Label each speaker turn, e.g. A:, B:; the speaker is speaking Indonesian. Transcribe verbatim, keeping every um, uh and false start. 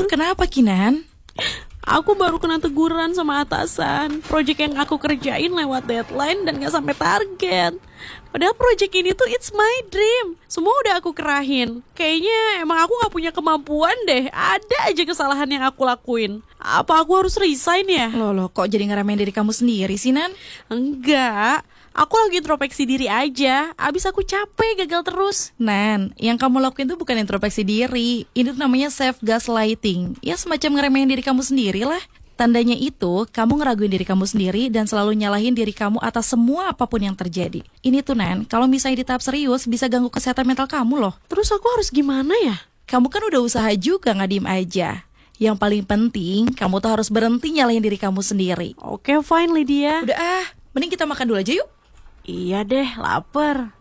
A: Kenapa, Kinan?
B: Aku baru kena teguran sama atasan. Project yang aku kerjain lewat deadline dan gak sampai target. Padahal project ini tuh it's my dream. Semua udah aku kerahin. Kayaknya emang aku gak punya kemampuan deh. Ada aja kesalahan yang aku lakuin. Apa aku harus resign ya?
A: Loh, loh, kok jadi ngeremehin diri kamu sendiri sih, Nan?
B: Enggak. Aku lagi introspeksi diri aja. Abis aku capek gagal terus.
A: Nan, yang kamu lakuin tuh bukan introspeksi diri. Ini tuh namanya self gaslighting. Ya semacam ngeremehin diri kamu sendiri lah. Tandanya itu, kamu ngeraguin diri kamu sendiri dan selalu nyalahin diri kamu atas semua apapun yang terjadi. Ini tuh, Nan, kalau misalnya di tahap serius bisa ganggu kesehatan mental kamu loh.
B: Terus aku harus gimana ya?
A: Kamu kan udah usaha juga, nggak diem aja. Yang paling penting, kamu tuh harus berhenti nyalahin diri kamu sendiri.
B: Oke, fine Lydia.
A: Udah ah, mending kita makan dulu aja yuk.
B: Iya deh, lapar.